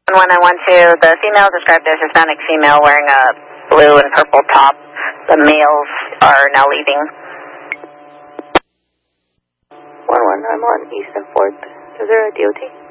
1912, the female described as Hispanic female wearing a blue and purple top. The males are now leaving. 11, I'm on East and 4th. Is there a DOT?